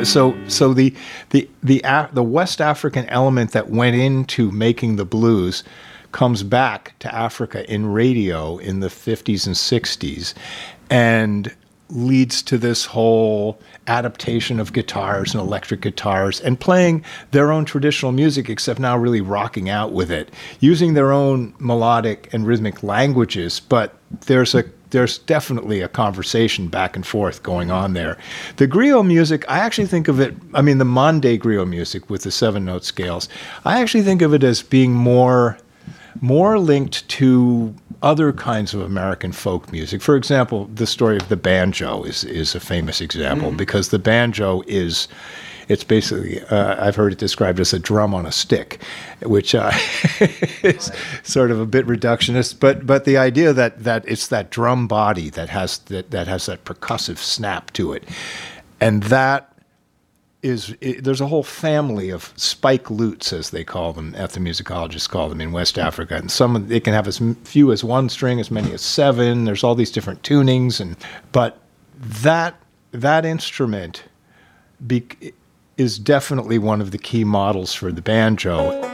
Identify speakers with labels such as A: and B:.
A: So the West African element that went into making the blues comes back to Africa in radio in the 50s and 60s, and leads to this whole adaptation of guitars and electric guitars and playing their own traditional music, except now really rocking out with it, using their own melodic and rhythmic languages. But there's definitely a conversation back and forth going on there. The griot music, I actually think of it, the Mande griot music with the 7-note scales, I actually think of it as being more linked to other kinds of American folk music. For example, the story of the banjo is a famous example, because the banjo it's basically, I've heard it described as a drum on a stick, which is sort of a bit reductionist, but the idea that it's that drum body that has that percussive snap to it. And there's a whole family of spike lutes, as they call them, ethnomusicologists call them in West Africa, and it can have as few as one string, as many as 7. There's all these different tunings, but that instrument is definitely one of the key models for the banjo.